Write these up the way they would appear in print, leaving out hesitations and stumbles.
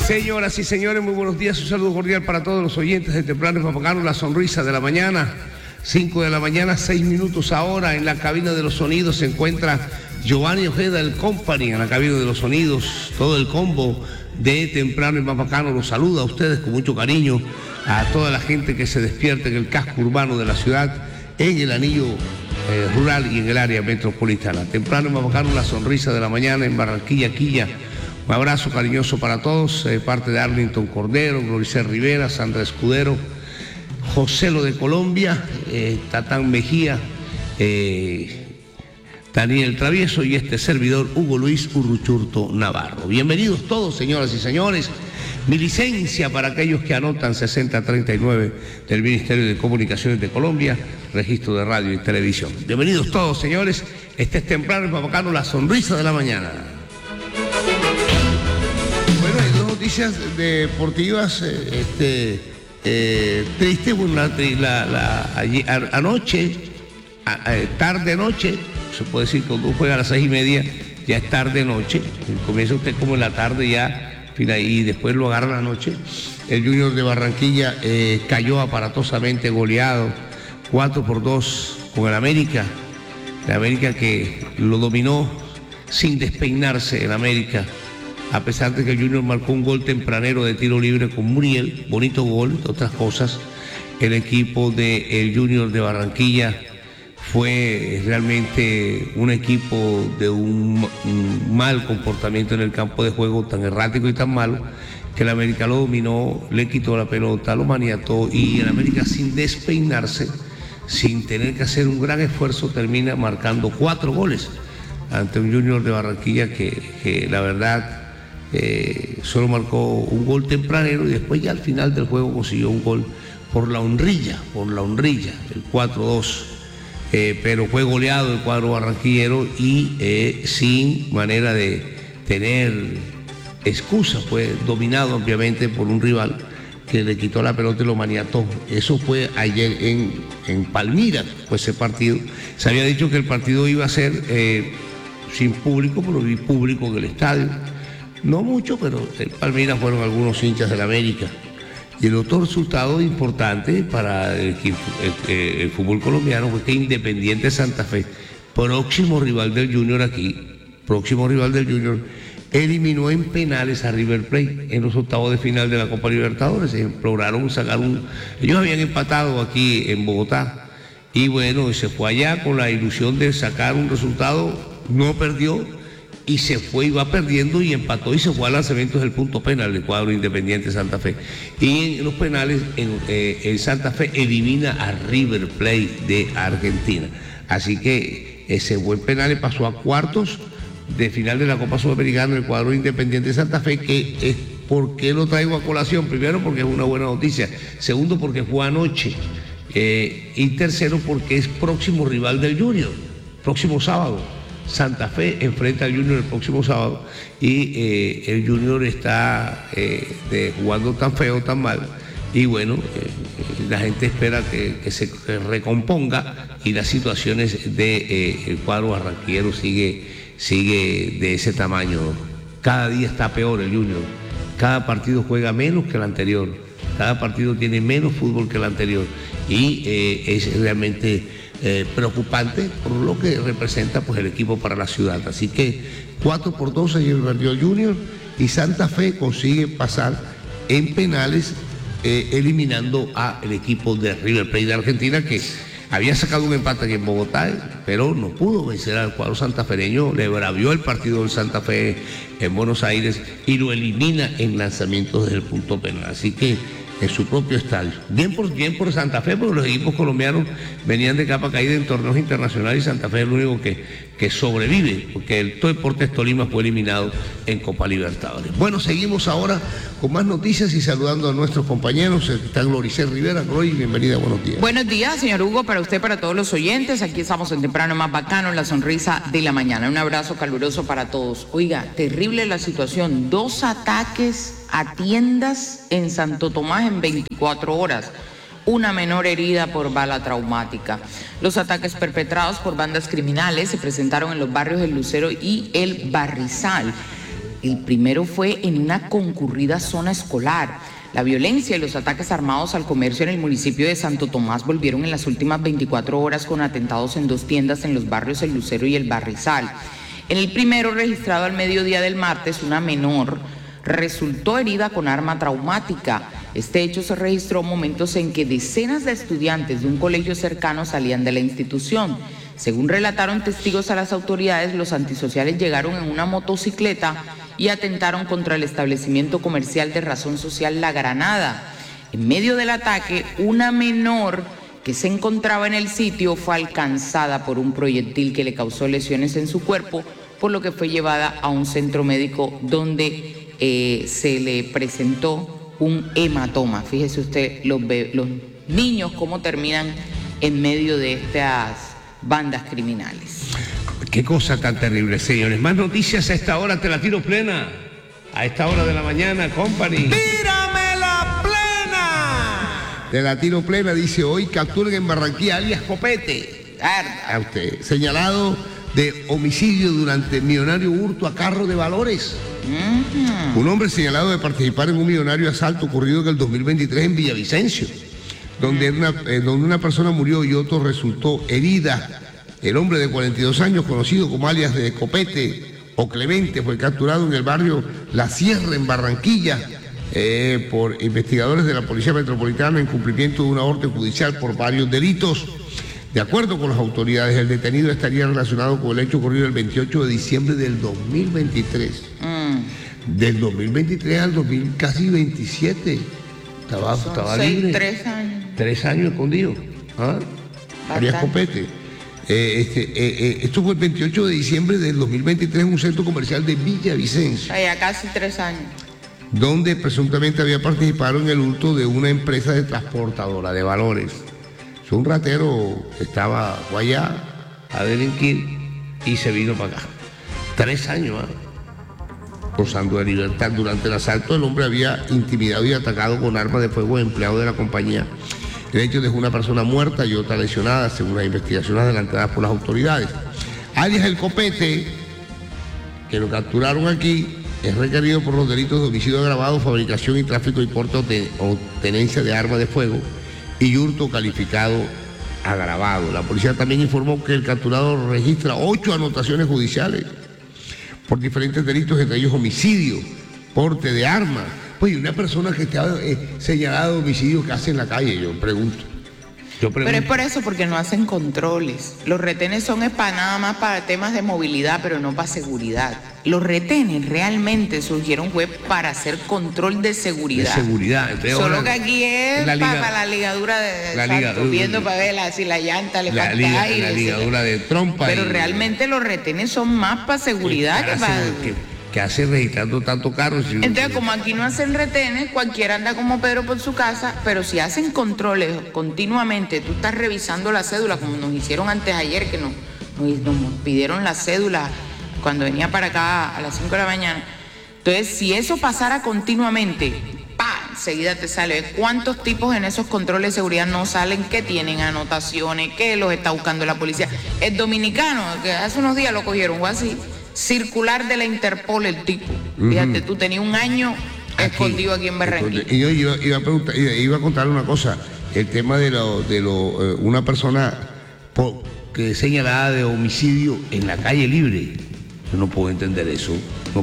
Señoras y señores, muy buenos días. Un saludo cordial para todos los oyentes de Temprano y Mapacano, la sonrisa de la mañana. 5 de la mañana, 6 minutos ahora. En la cabina de los sonidos se encuentra Giovanni Ojeda, el company, en la cabina de los sonidos. Todo el combo de Temprano y Mapacano los saluda a ustedes con mucho cariño, a toda la gente que se despierta en el casco urbano de la ciudad, en el anillo rural y en el área metropolitana. Temprano y Mapacano, la sonrisa de la mañana en Barranquilla, Quilla. Un abrazo cariñoso para todos, parte de Arlington Cordero, Gloricer Rivera, Sandra Escudero, José Lo de Colombia, Tatán Mejía, Daniel Travieso y este servidor Hugo Luis Urruchurto Navarro. Bienvenidos todos, señoras y señores. Mi licencia para aquellos que anotan 6039 del Ministerio de Comunicaciones de Colombia, registro de radio y televisión. Bienvenidos todos, señores. Este es Temprano y Mapacano, la sonrisa de la mañana. Bueno, hay dos noticias deportivas tristes. Bueno, anoche, tarde-noche, se puede decir que cuando uno juega a las 6:30, ya es tarde-noche. Comienza usted como en la tarde ya, y después lo agarra la noche. El Junior de Barranquilla cayó aparatosamente goleado 4-2 con el América. El América que lo dominó sin despeinarse en América, a pesar de que el Junior marcó un gol tempranero de tiro libre con Muriel, bonito gol, otras cosas. El equipo del Junior de Barranquilla fue realmente un equipo de un mal comportamiento en el campo de juego, tan errático y tan malo, que el América lo dominó, le quitó la pelota, lo maniató, y el América, sin despeinarse, sin tener que hacer un gran esfuerzo, termina marcando 4 goles ante un Junior de Barranquilla que la verdad solo marcó un gol tempranero, y después ya al final del juego consiguió un gol por la honrilla, el 4-2. Pero fue goleado el cuadro barranquillero y sin manera de tener excusa, fue dominado ampliamente por un rival que le quitó la pelota y lo maniató. Eso fue ayer en Palmira, pues ese partido. Se había dicho que el partido iba a ser sin público, pero vi público en el estadio. No mucho, pero en Palmira fueron algunos hinchas del América. Y el otro resultado importante para el fútbol colombiano fue que Independiente Santa Fe, próximo rival del Junior, eliminó en penales a River Plate en los octavos de final de la Copa Libertadores. Lograron sacar ellos habían empatado aquí en Bogotá, y bueno, se fue allá con la ilusión de sacar un resultado, no perdió, y se fue, iba perdiendo y empató y se fue a lanzamientos del punto penal del cuadro Independiente Santa Fe. Y en los penales, en Santa Fe elimina a River Plate de Argentina. Así que ese buen penal pasó a cuartos de final de la Copa Sudamericana el cuadro Independiente Santa Fe, que es, ¿por qué lo traigo a colación? Primero, porque es una buena noticia. Segundo, porque fue anoche. Y tercero, porque es próximo rival del Junior, próximo sábado. Santa Fe enfrenta al Junior el próximo sábado, y el Junior está jugando tan feo, tan mal, y bueno, la gente espera que se recomponga, y las situaciones del cuadro barranquillero sigue de ese tamaño. Cada día está peor el Junior, cada partido juega menos que el anterior, cada partido tiene menos fútbol que el anterior, y es realmente preocupante por lo que representa pues el equipo para la ciudad. Así que 4-2 ayer perdió el Junior, y Santa Fe consigue pasar en penales, eliminando al equipo de River Plate de Argentina, que había sacado un empate aquí en Bogotá, pero no pudo vencer al cuadro santafereño. Le bravió el partido del Santa Fe en Buenos Aires y lo elimina en lanzamientos desde el punto penal. Así que en su propio estadio. Bien por Santa Fe, porque los equipos colombianos venían de capa caída en torneos internacionales, y Santa Fe es el único que sobrevive, porque el Deportes Tolima fue eliminado en Copa Libertadores. Bueno, seguimos ahora con más noticias y saludando a nuestros compañeros. Está Gloricer Rivera. Glory, bienvenida, buenos días. Buenos días, señor Hugo, para usted, para todos los oyentes. Aquí estamos en Temprano Más Bacano, la sonrisa de la mañana. Un abrazo caluroso para todos. Oiga, terrible la situación. 2 ataques a tiendas en Santo Tomás en 24 horas. Una menor herida por bala traumática. Los ataques perpetrados por bandas criminales se presentaron en los barrios El Lucero y El Barrizal. El primero fue en una concurrida zona escolar. La violencia y los ataques armados al comercio en el municipio de Santo Tomás volvieron en las últimas 24 horas con atentados en 2 tiendas en los barrios El Lucero y El Barrizal. En el primero, registrado al mediodía del martes, una menor resultó herida con arma traumática. Este hecho se registró momentos en que decenas de estudiantes de un colegio cercano salían de la institución. Según relataron testigos a las autoridades, los antisociales llegaron en una motocicleta y atentaron contra el establecimiento comercial de razón social La Granada. En medio del ataque, una menor que se encontraba en el sitio fue alcanzada por un proyectil que le causó lesiones en su cuerpo, por lo que fue llevada a un centro médico donde se le presentó un hematoma. Fíjese usted los niños cómo terminan en medio de estas bandas criminales. Qué cosa tan terrible, señores. Más noticias a esta hora, te la tiro plena. A esta hora de la mañana, company. ¡Tírame la plena! Te la tiro plena, dice: hoy capturan en Barranquilla alias Copete. A usted, señalado de homicidio durante millonario hurto a carro de valores. Un hombre señalado de participar en un millonario asalto ocurrido en el 2023 en Villavicencio, donde una persona murió y otro resultó herida. El hombre de 42 años, conocido como alias de Copete o Clemente, fue capturado en el barrio La Sierra, en Barranquilla, por investigadores de la Policía Metropolitana en cumplimiento de una orden judicial por varios delitos. De acuerdo con las autoridades, el detenido estaría relacionado con el hecho ocurrido el 28 de diciembre del 2023. Del 2023 al casi 27. Estaba libre. 3 años. 3 años escondido. Alias Copete. Esto fue el 28 de diciembre del 2023 en un centro comercial de Villavicencio. Ya casi 3 años. Donde presuntamente había participado en el hurto de una empresa de transportadora de valores. Un ratero estaba allá a delinquir y se vino para acá. 3 años, gozando de libertad. Durante el asalto, el hombre había intimidado y atacado con armas de fuego a empleados de la compañía. El hecho dejó una persona muerta y otra lesionada, según las investigaciones adelantadas por las autoridades. Alias El Copete, que lo capturaron aquí, es requerido por los delitos de homicidio agravado, fabricación y tráfico y porte o tenencia de armas de fuego y hurto calificado agravado. La policía también informó que el capturado registra 8 anotaciones judiciales por diferentes delitos, entre ellos homicidio, porte de armas. Pues una persona que está señalada de homicidio, ¿qué hace en la calle? Yo pregunto. Pero es por eso, porque no hacen controles. Los retenes son nada más para temas de movilidad, pero no para seguridad. Los retenes realmente surgieron para hacer control de seguridad. De seguridad. Entonces, solo que aquí es para la ligadura de... viendo para ver si la llanta le falta aire. La ligadura de trompa. Pero realmente los retenes son más para seguridad que para... ¿Qué hace registrando tantos carros? Entonces, como aquí no hacen retenes, cualquiera anda como Pedro por su casa, pero si hacen controles continuamente, tú estás revisando la cédula, como nos hicieron antes ayer, que nos pidieron la cédula cuando venía para acá a las 5 de la mañana. Entonces, si eso pasara continuamente, enseguida te sale. ¿Cuántos tipos en esos controles de seguridad no salen que tienen anotaciones, que los está buscando la policía? El dominicano, que hace unos días lo cogieron, o así. Circular de la Interpol el tipo. Fíjate, tú tenías 1 año escondido aquí en Barranquilla. Y yo iba a contar una cosa. El tema de una persona que es señalada de homicidio en la calle libre. Yo no puedo entender eso.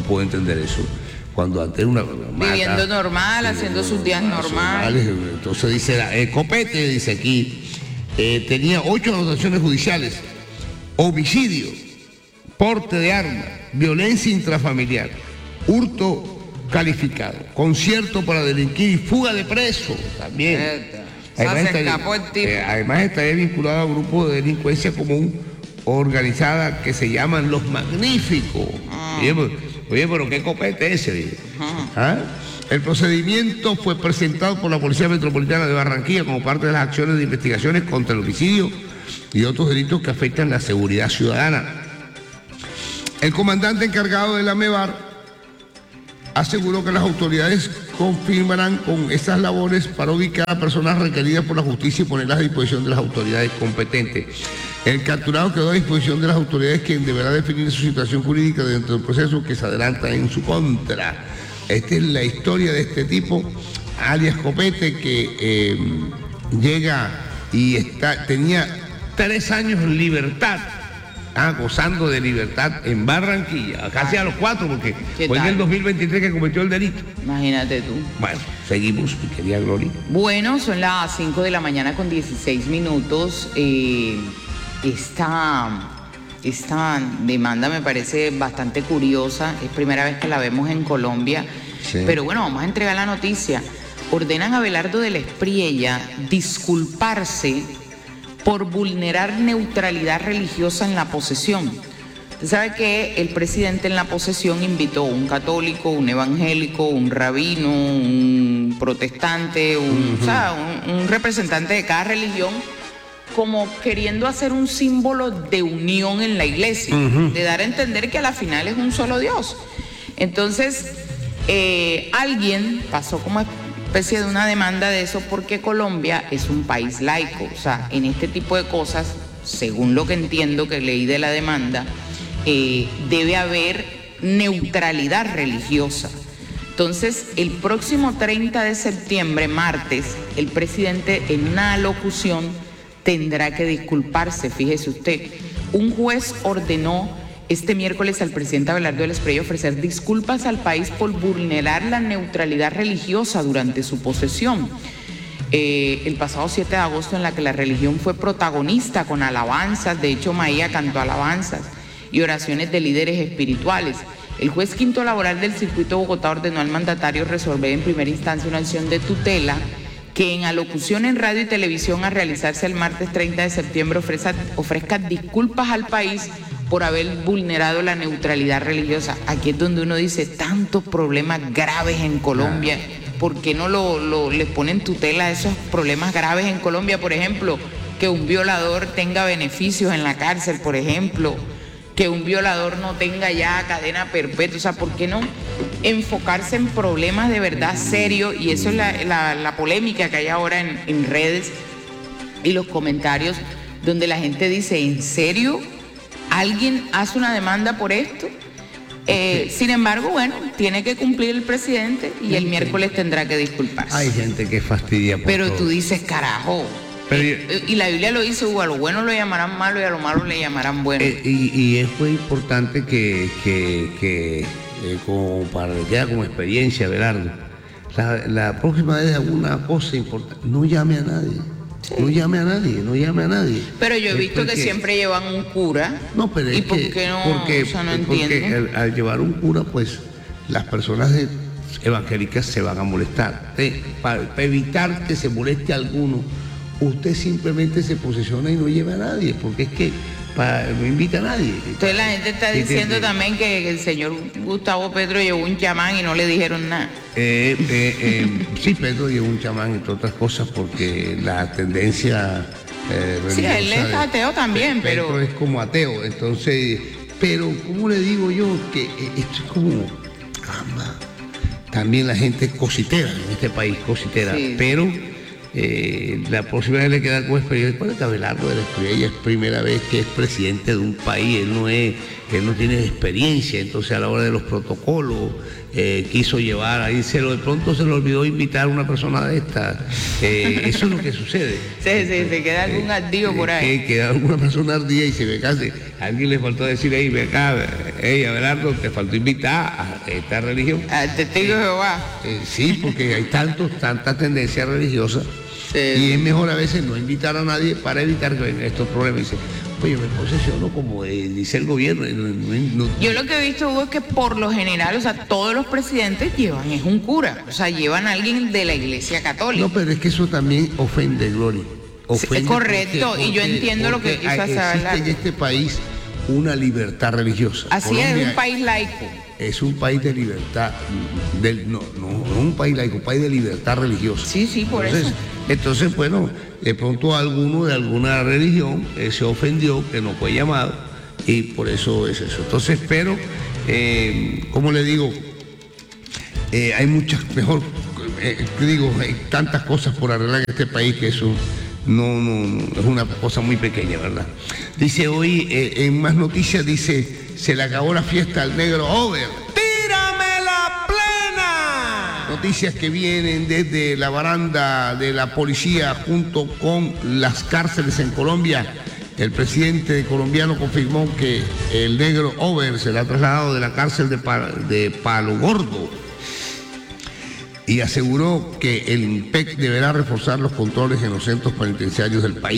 Cuando antes viviendo normal, haciendo sus días normales. Entonces dice, Copete, dice aquí, tenía 8 anotaciones judiciales. Homicidio, porte de armas, violencia intrafamiliar, hurto calificado, concierto para delinquir y fuga de preso también. Además estaría vinculado a grupos de delincuencia común organizada que se llaman Los Magníficos. Oye, pero qué Copete ese. El procedimiento fue presentado por la Policía Metropolitana de Barranquilla como parte de las acciones de investigaciones contra el homicidio y otros delitos que afectan la seguridad ciudadana. El comandante encargado de la MEBAR aseguró que las autoridades confirmarán con estas labores para ubicar a personas requeridas por la justicia y ponerlas a disposición de las autoridades competentes. El capturado quedó a disposición de las autoridades, quien deberá definir su situación jurídica dentro del proceso que se adelanta en su contra. Esta es la historia de este tipo, alias Copete, que llega y tenía 3 años en libertad, gozando de libertad en Barranquilla, casi a los 4, porque fue en el 2023 que cometió el delito. Imagínate tú. Bueno, seguimos, mi querida Gloria. Bueno, son las 5 de la mañana con 16 minutos. Esta demanda me parece bastante curiosa, es primera vez que la vemos en Colombia, sí. Pero bueno, vamos a entregar la noticia. Ordenan a Abelardo de la Espriella disculparse por vulnerar neutralidad religiosa en la posesión. Usted sabe que el presidente en la posesión invitó a un católico, un evangélico, un rabino, un protestante, o sea, un representante de cada religión, como queriendo hacer un símbolo de unión en la iglesia, de dar a entender que a la final es un solo Dios. Entonces, alguien pasó como especie de una demanda de eso porque Colombia es un país laico. O sea, en este tipo de cosas, según lo que entiendo que leí de la demanda, debe haber neutralidad religiosa. Entonces, el próximo 30 de septiembre, martes, el presidente en una alocución tendrá que disculparse. Fíjese usted, un juez ordenó este miércoles al presidente Abelardo de la Espriella ofrecer disculpas al país por vulnerar la neutralidad religiosa durante su posesión. El pasado 7 de agosto, en la que la religión fue protagonista con alabanzas, de hecho Maía cantó alabanzas y oraciones de líderes espirituales. El juez quinto laboral del circuito de Bogotá ordenó al mandatario resolver en primera instancia una acción de tutela que en alocución en radio y televisión a realizarse el martes 30 de septiembre ofrezca disculpas al país por haber vulnerado la neutralidad religiosa. Aquí es donde uno dice, tantos problemas graves en Colombia, ¿por qué no les ponen tutela a esos problemas graves en Colombia? Por ejemplo, que un violador tenga beneficios en la cárcel, por ejemplo, que un violador no tenga ya cadena perpetua. O sea, ¿por qué no enfocarse en problemas de verdad serios? Y eso es la polémica que hay ahora en redes y los comentarios, donde la gente dice, ¿en serio? ¿Alguien hace una demanda por esto? Sin embargo, bueno, tiene que cumplir el presidente y el miércoles tendrá que disculparse. Hay gente que fastidia por Pero todo. tú dices, carajo. Y la Biblia lo dice, a lo bueno lo llamarán malo y a lo malo le llamarán bueno. Y es muy importante que como para que quede como experiencia, Abelardo, la próxima vez alguna cosa importante, no llame a nadie. Sí. No llame a nadie. Pero yo he visto que siempre llevan un cura. No, pero ¿y por qué no? Porque, o sea, no porque al llevar un cura, pues las personas evangélicas se van a molestar. Para evitar que se moleste a alguno, usted simplemente se posesiona y no lleva a nadie, porque es que no invita a nadie. Entonces la gente está diciendo también que el señor Gustavo Petro llevó un chamán y no le dijeron nada. Sí, Petro llevó un chamán, entre otras cosas, porque la tendencia religiosa... Sí, él es ateo también, Petro pero... es como ateo, entonces... Pero, ¿cómo le digo yo? Que esto es como... También la gente es cositera en este país, cositera, sí. Pero... la próxima vez le queda como experiencia. ¿Cuál es Abelardo de la Espriella? Es primera vez que es presidente de un país, él no tiene experiencia, entonces a la hora de los protocolos quiso llevar ahí, de pronto se le olvidó invitar a una persona de esta. Eso es lo que sucede. Se queda algún ardío por ahí. Queda alguna persona ardía y se ve casi. A alguien le faltó decir ahí, ve acá, Abelardo, te faltó invitar a esta religión. Al testigo de Jehová. Sí, porque hay tanta tendencia religiosa. Sí. Y es mejor a veces no invitar a nadie para evitar que vengan estos problemas. Dice, oye, me posesiono como dice el gobierno. Yo lo que he visto, Hugo, es que por lo general, o sea, todos los presidentes llevan es un cura, o sea, llevan a alguien de la Iglesia Católica. No, pero es que eso también ofende, Gloria. Ofende, es correcto, y yo entiendo lo que quiso hacer. Existe en este país una libertad religiosa. Así Colombia es un país laico. Es un país de libertad, no un país laico, un país de libertad religiosa. Sí, por eso. Entonces, bueno, de pronto alguno de alguna religión se ofendió, que no fue llamado, y por eso es eso. Entonces, pero, como le digo, hay muchas, hay tantas cosas por arreglar en este país que eso no es una cosa muy pequeña, ¿verdad? Dice hoy, en más noticias, dice, se le acabó la fiesta al negro Over. ¡Tírame la plena! Noticias que vienen desde la baranda de la policía junto con las cárceles en Colombia. El presidente colombiano confirmó que el negro Over se le ha trasladado de la cárcel de Palo Gordo y aseguró que el IMPEC deberá reforzar los controles en los centros penitenciarios del país.